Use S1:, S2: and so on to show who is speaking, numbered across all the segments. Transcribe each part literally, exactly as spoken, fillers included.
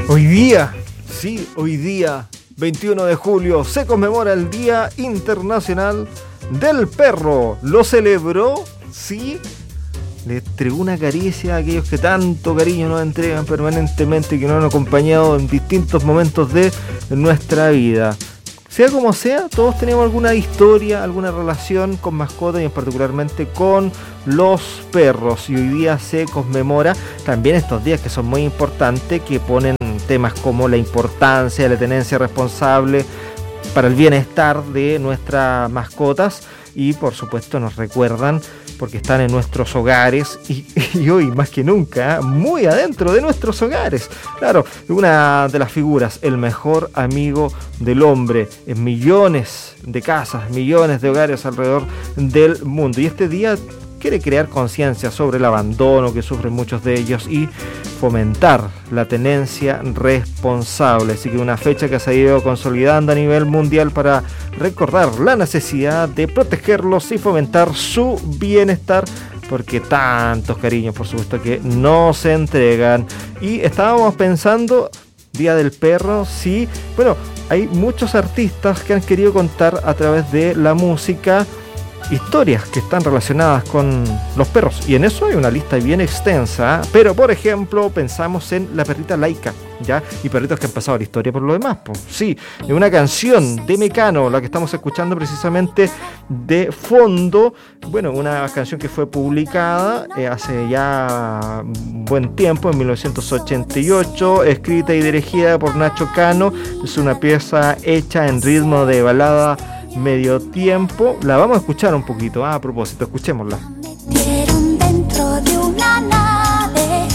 S1: Hoy día, sí, hoy día, veintiuno de julio, se conmemora el Día Internacional del Perro. ¿Lo celebró? Sí. Le entregó una caricia a aquellos que tanto cariño nos entregan permanentemente y que nos han acompañado en distintos momentos de nuestra vida. Sea como sea, todos tenemos alguna historia, alguna relación con mascotas y en particularmente con los perros. Y hoy día se conmemora también estos días que son muy importantes, que ponen temas como la importancia de la tenencia responsable para el bienestar de nuestras mascotas y por supuesto nos recuerdan porque están en nuestros hogares y, y hoy más que nunca muy adentro de nuestros hogares. Claro, una de las figuras, el mejor amigo del hombre en millones de casas, millones de hogares alrededor del mundo. Y este día quiere crear conciencia sobre el abandono que sufren muchos de ellos y fomentar la tenencia responsable. Así que una fecha que se ha ido consolidando a nivel mundial para recordar la necesidad de protegerlos y fomentar su bienestar, porque tantos cariños, por supuesto, que no se entregan. Y estábamos pensando, Día del Perro, sí, bueno, hay muchos artistas que han querido contar a través de la música historias que están relacionadas con los perros y en eso hay una lista bien extensa, pero por ejemplo pensamos en la perrita Laika, ¿ya? Y perritos que han pasado la historia por lo demás, pues sí, en una canción de Mecano, la que estamos escuchando precisamente de fondo, bueno, una canción que fue publicada eh, hace ya un buen tiempo, en mil novecientos ochenta y ocho, escrita y dirigida por Nacho Cano, es una pieza hecha en ritmo de balada medio tiempo. La vamos a escuchar un poquito, ah, a propósito, escuchémosla.
S2: Metieron dentro de una nave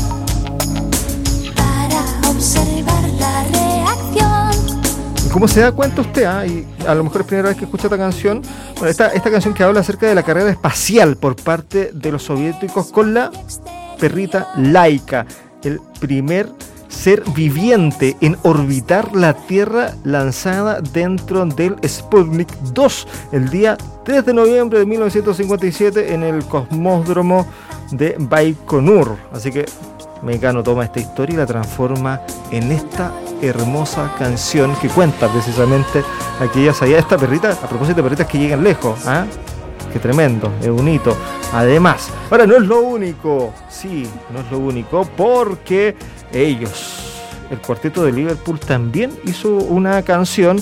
S2: para observar la reacción.
S1: ¿Cómo se da cuenta usted? Ah? Y a lo mejor es primera vez que escucha esta canción. Bueno, esta, esta canción que habla acerca de la carrera espacial por parte de los soviéticos con la perrita Laika, el primer ser viviente en orbitar la Tierra lanzada dentro del Sputnik dos el día tres de noviembre de mil novecientos cincuenta y siete en el cosmódromo de Baikonur. Así que Mecano toma esta historia y la transforma en esta hermosa canción que cuenta precisamente aquella salida de esta perrita, a propósito de perritas que llegan lejos, ¿ah? Qué tremendo, es un hito. Además, ahora no es lo único, sí, no es lo único, porque ellos, el cuarteto de Liverpool, también hizo una canción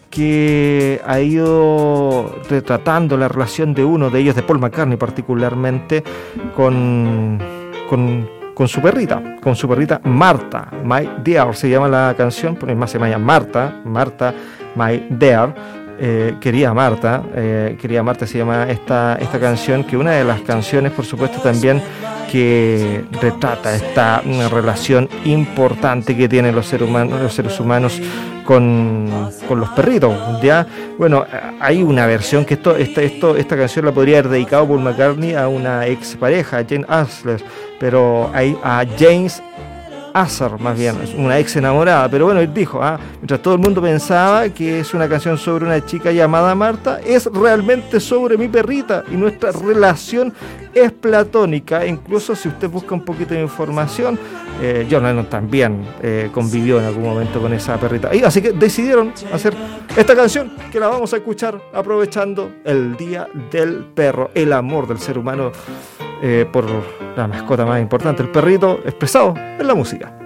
S1: que ha ido retratando la relación de uno de ellos, de Paul McCartney particularmente, con, con, con su perrita, con su perrita Marta, My Dear, se llama la canción, por más se llama Marta, Marta, My Dear. Eh, quería Marta, eh, quería Marta se llama esta, esta canción, que una de las canciones, por supuesto, también que retrata esta una relación importante que tienen los seres humanos, los seres humanos con, con los perritos, ¿ya? Bueno, hay una versión que esto, esta, esto, esta canción la podría haber dedicado Paul McCartney a una expareja, a Jane Asher, pero hay a James Asher, más bien, una ex enamorada, pero bueno, él dijo, ah, mientras todo el mundo pensaba que es una canción sobre una chica llamada Marta, es realmente sobre mi perrita y nuestra relación es platónica. Incluso si usted busca un poquito de información, eh, John Lennon también eh, convivió en algún momento con esa perrita, y así que decidieron hacer esta canción que la vamos a escuchar aprovechando el Día del Perro, el amor del ser humano Eh, por la mascota más importante, el perrito, expresado en la música.